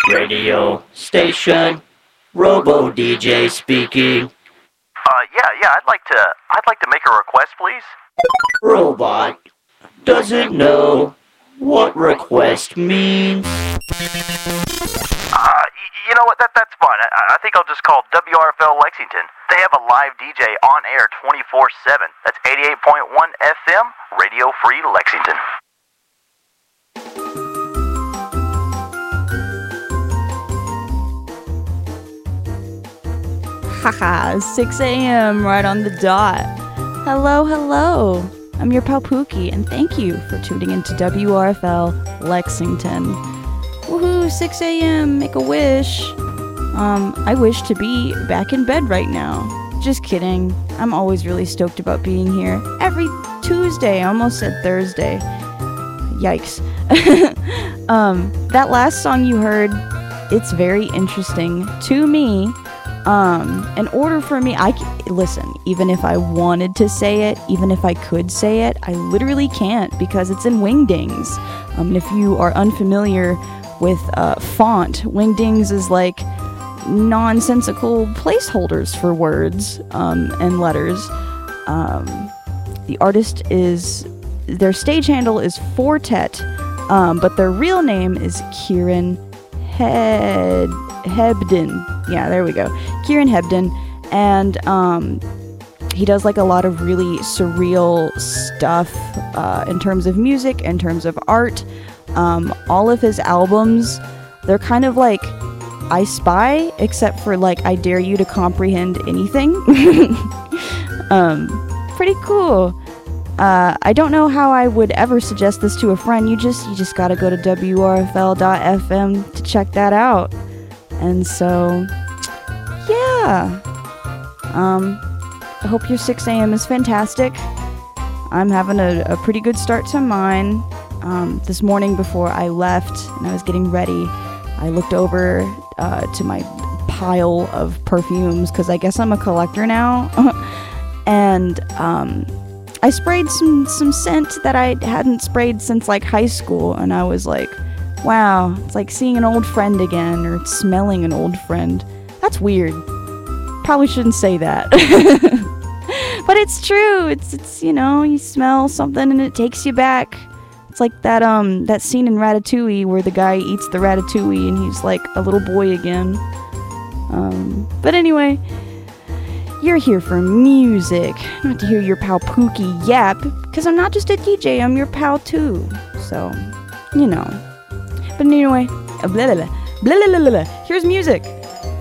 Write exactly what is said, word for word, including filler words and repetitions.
Radio station, Robo D J speaking. Uh, yeah, yeah, I'd like to, I'd like to make a request, please. Robot doesn't know what request means. Uh, y- you know what, that that's fine. I, I think I'll just call W R F L Lexington. They have a live D J on air twenty-four seven. That's eighty-eight point one F M, Radio Free Lexington. Haha, six a.m. right on the dot. Hello, hello. I'm your pal Pookie, and thank you for tuning into W R F L Lexington. Woohoo, six a.m. Make a wish. Um, I wish to be back in bed right now. Just kidding. I'm always really stoked about being here. Every Tuesday, I almost said Thursday. Yikes. um, that last song you heard, it's very interesting to me. Um, in order for me, I listen, even if I wanted to say it, even if I could say it, I literally can't because it's in Wingdings. Um, and if you are unfamiliar with uh, font, Wingdings is like nonsensical placeholders for words um, and letters. Um, the artist is, their stage handle is Fortet, um, but their real name is Kieran Head Hebden. Yeah, there we go. Kieran Hebden. And um, he does like a lot of really surreal stuff uh, in terms of music, in terms of art. Um, all of his albums, they're kind of like I Spy, except for like I dare you to comprehend anything. um, pretty cool. Uh, I don't know how I would ever suggest this to a friend. You just you just gotta go to W R F L dot F M to check that out. And so, yeah. Um, I hope your six a.m. is fantastic. I'm having a, a pretty good start to mine. Um, this morning before I left and I was getting ready, I looked over uh, to my pile of perfumes because I guess I'm a collector now. and um, I sprayed some, some scent that I hadn't sprayed since like high school. And I was like, wow, it's like seeing an old friend again, or it's smelling an old friend. That's weird. Probably shouldn't say that. But it's true. It's, it's, you know, you smell something and it takes you back. It's like that, um, that scene in Ratatouille where the guy eats the ratatouille and he's like a little boy again. Um, but anyway, you're here for music, not to hear your pal Pookie yap, because I'm not just a D J, I'm your pal too. So, you know. But anyway, blah, blah, blah, blah, blah, blah, blah. Here's music.